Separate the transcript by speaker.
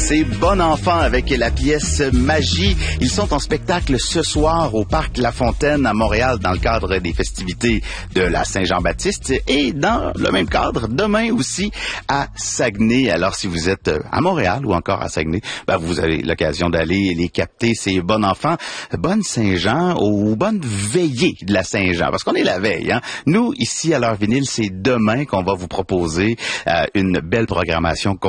Speaker 1: C'est Bon Enfant avec la pièce Magie. Ils sont en spectacle ce soir au Parc La Fontaine à Montréal dans le cadre des festivités de la Saint-Jean-Baptiste et dans le même cadre demain aussi à Saguenay. Alors si vous êtes à Montréal ou encore à Saguenay, vous avez l'occasion d'aller les capter. C'est Bon Enfant, bonne Saint-Jean ou bonne veillée de la Saint-Jean parce qu'on est la veille. Hein? Nous ici à l'heure vinyle, c'est demain qu'on va vous proposer une belle programmation